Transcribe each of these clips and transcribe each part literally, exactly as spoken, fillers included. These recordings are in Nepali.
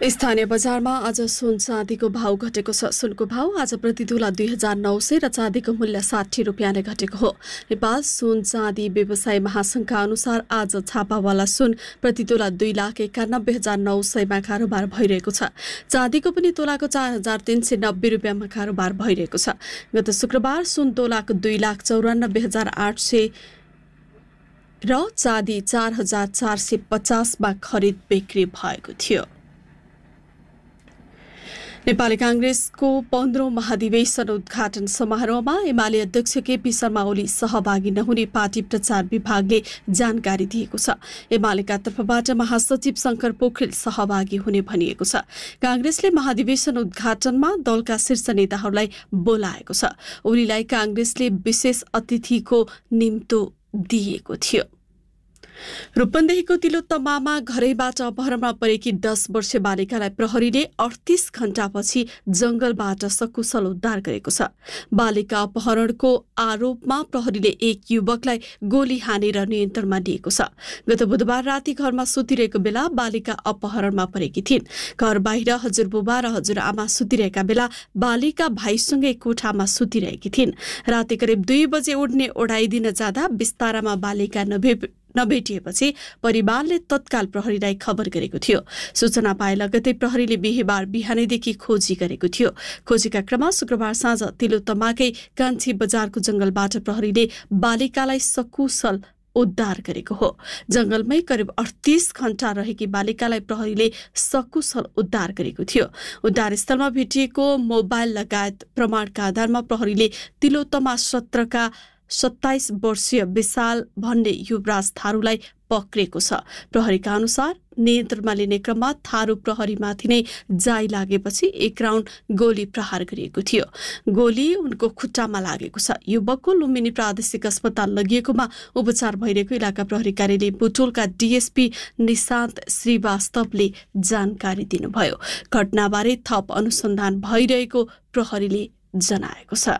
स्थानीय बजारमा आज सुन चाँदीको भाव घटेको छ। सुनको भाव आज प्रति तोला दुई हजार नौ सय र चाँदीको मूल्य साठी रुपियाँले घटेको हो। नेपाल सुन चाँदी व्यवसाय महासंघका अनुसार आज छापावाला सुन प्रति तोला दुई लाख एकानब्बे हजार नौ सयमा कारोबार भइरहेको छ। चाँदीको पनि तोलाको चार हजार तीन सय नब्बे रुपियाँमा कारोबार भइरहेको छ। गत शुक्रबार सुन तोलाको दुई लाख चौरानब्बे हजार आठ सय र चाँदी चार हजार चार सय पचासमा खरिद बिक्री भएको थियो। नेपाली कांग्रेसको पन्ध्रौं महाधिवेशन उद्घाटन समारोहमा एमाले अध्यक्ष केपी शर्मा ओली सहभागी नहुने पार्टी प्रचार विभागले जानकारी दिएको छ। एमालेका तर्फबाट महासचिव शंकर पोखरेल सहभागी हुने भनिएको छ। कांग्रेसले महाधिवेशन उद्घाटनमा दलका शीर्ष नेताहरूलाई बोलाएको छ। ओलीलाई कांग्रेसले विशेष अतिथिको निम्तो दिएको थियो। रूपन्देहीको तिलोत्तमामा घरैबाट अपहरणमा परेकी दस वर्षीय बालिकालाई प्रहरीले अडतीस घण्टापछि जंगलबाट सकुशल उद्धार गरेको छ। बालिका अपहरणको आरोपमा प्रहरीले एक युवकलाई गोली हानेर नियन्त्रणमा लिएको छ। गत बुधबार राति घरमा सुतिरहेको बेला बालिका अपहरणमा परेकी थिइन्। घर बाहिर हजुरबुबा र हजुरआमा सुतिरहेका बेला बालिका भाइसँगै कोठामा सुतिरहेकी थिइन्। राति करिब दुई बजे उड्ने ओढाइदिन जाँदा बिस्तारामा बालिका नभे नभेटिएपछि परिवारले तत्काल प्रहरीलाई खबर गरेको थियो। सूचना पाए लगतै प्रहरीले बिहीबार बिहानैदेखि खोजी गरेको थियो। खोजीका क्रममा शुक्रबार साँझ तिलोत्तमाकै कान्छी बजारको जंगलबाट प्रहरीले बालिकालाई सकुशल उद्धार गरेको हो। जंगलमै करिब अडतीस घण्टा रहेकी बालिकालाई प्रहरीले सकुशल उद्धार गरेको थियो। उद्धार स्थलमा भेटिएको मोबाइल लगायत प्रमाणका आधारमा प्रहरीले तिलोत्तमा सत्रका सत्ताइस वर्षीय विशाल भन्ने युवराज थारूलाई पक्रेको छ। प्रहरीका अनुसार नियन्त्रणमा लिने क्रममा थारू प्रहरीमाथि नै जाई लागेपछि एक राउन्ड गोली प्रहार गरिएको थियो। गोली उनको खुट्टामा लागेको छ। युवकको लुम्बिनी प्रादेशिक अस्पताल लगिएकोमा उपचार भइरहेको इलाका प्रहरी कार्यालय बुटोलका डीएसपी निशान्त श्रीवास्तवले जानकारी दिनुभयो। घटनाबारे थप अनुसन्धान भइरहेको प्रहरीले जनाएको छ।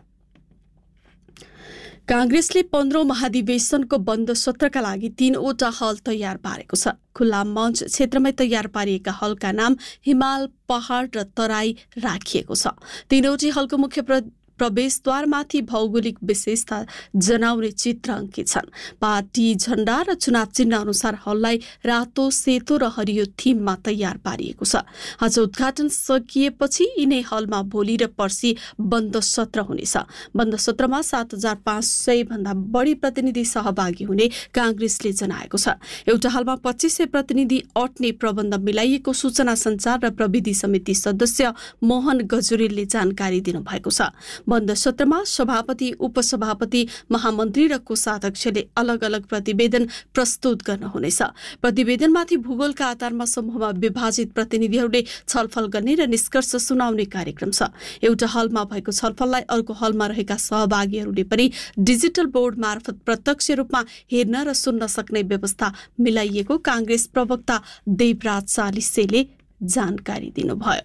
कांग्रेसले पन्ध्रौं महाधिवेशनको बन्द सत्रका लागि तीनवटा हल तयार पारेको छ। खुल्ला मञ्च क्षेत्रमै तयार पारिएका हलका नाम हिमाल, पहाड र तराई राखिएको छ। तीनवटै हलको मुख्य प्र प्रवेशद्वारमाथि भौगोलिक विशेषता जनाउने चित्र अंकित छन्। पार्टी झण्डा र चुनाव चिन्ह अनुसार हललाई रातो, सेतो र हरियो थीममा तयार पारिएको छ। आज उद्घाटन सकिएपछि यिनै हलमा भोलि र पर्सि बन्द सत्र हुनेछ। बन्द सत्रमा सात हजार पाँच सय भन्दा बढी प्रतिनिधि सहभागी हुने कांग्रेसले जनाएको छ। एउटा हलमा पच्चीस सय प्रतिनिधि अट्ने प्रबन्ध मिलाइएको सूचना संचार र प्रविधि समिति सदस्य मोहन गजुरेलले जानकारी दिनुभएको छ। बन्द सत्रमा सभापति, उपसभापति, महामन्त्री र कोषाध्यक्षले अलग अलग प्रतिवेदन प्रस्तुत गर्न हुनेछ। प्रतिवेदनमाथि भूगोलका आधारमा समूहमा विभाजित प्रतिनिधिहरूले छलफल गर्ने र निष्कर्ष सुनाउने कार्यक्रम छ। एउटा हलमा भएको छलफललाई अर्को हलमा रहेका सहभागीहरूले पनि डिजिटल बोर्ड मार्फत प्रत्यक्ष रूपमा हेर्न र सुन्न सक्ने व्यवस्था मिलाइएको कांग्रेस प्रवक्ता देवराज चालिसेले जानकारी दिनुभयो।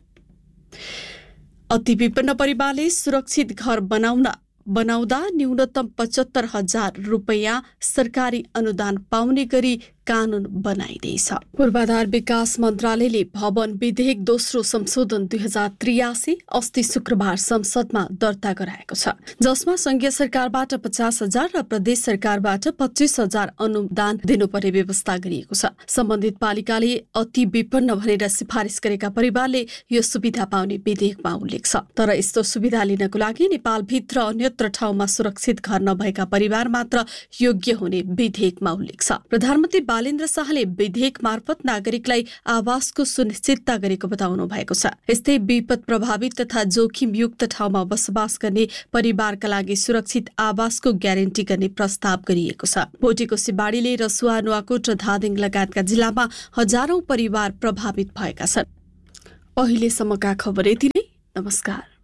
अति विपन्न परिवारले सुरक्षित घर बनाउन बनाउँदा न्यूनतम पचहत्तर हजार रुपियाँ सरकारी अनुदान पाउने गरी कानून बनाइदिएछ। पूर्वाधार विकास मन्त्रालयले भवन विधेयक दोस्रो संशोधन दुई हजार त्रियासी अस्ति शुक्रबार संसदमा दर्ता गराएको छ, जसमा संघीय सरकारबाट पचास हजार र प्रदेश सरकारबाट पच्चीस हजार अनुदान दिनुपर्ने व्यवस्था गरिएको छ। सम्बन्धित पालिकाले अति विपन्न भनेर सिफारिस गरेका परिवारले यो सुविधा पाउने विधेयकमा उल्लेख छ। तर यस्तो सुविधा लिनको लागि नेपालभित्र अन्यत्र ठाउँमा सुरक्षित घर नभएका परिवार मात्र योग्य हुने विधेयकमा उल्लेख छ। प्रधानमन्त्री बालेन्द्र शाहले विधेयक मार्फत नागरिकलाई आवासको सुनिश्चितता गरेको बताउनु भएको छ। यस्तै विपद प्रभावित तथा जोखिमयुक्त ठाउँमा बसोबास गर्ने परिवारका लागि सुरक्षित आवासको ग्यारेन्टी गर्ने प्रस्ताव गरिएको छ। भोटेको सिबाडीले रसुवा, नुवाकोट र धादिङ लगायतका जिल्लामा हजारौं परिवार प्रभावित भएका छन्। अहिलेसम्मका खबर यति नै। नमस्कार।